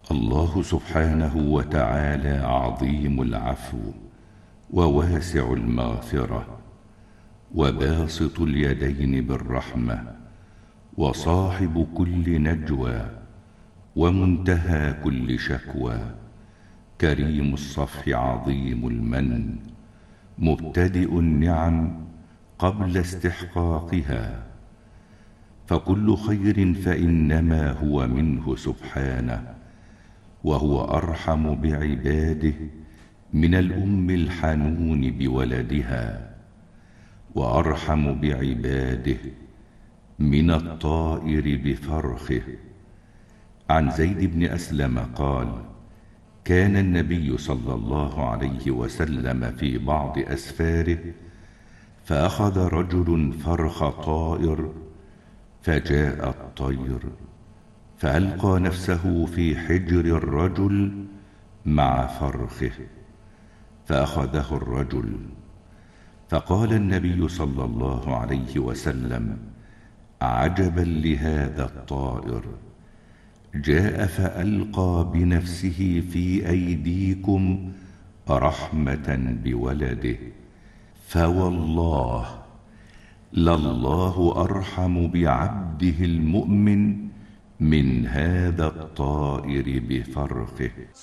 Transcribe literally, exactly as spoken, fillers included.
الله سبحانه وتعالى عظيم العفو وواسع المغفرة وباسط اليدين بالرحمة وصاحب كل نجوى ومنتهى كل شكوى، كريم الصفح عظيم المن، مبتدئ النعم قبل استحقاقها، فكل خير فإنما هو منه سبحانه، وهو أرحم بعباده من الأم الحنون بولدها، وأرحم بعباده من الطائر بفرخه. عن زيد بن أسلم قال: كان النبي صلى الله عليه وسلم في بعض أسفاره فأخذ رجل فرخ طائر، فجاء الطير فألقى نفسه في حجر الرجل مع فرخه، فأخذه الرجل، فقال النبي صلى الله عليه وسلم: عجبا لهذا الطائر، جاء فألقى بنفسه في أيديكم رحمة بولده، فوالله لله أرحم بعبده المؤمن من هذا الطائر بفرخه.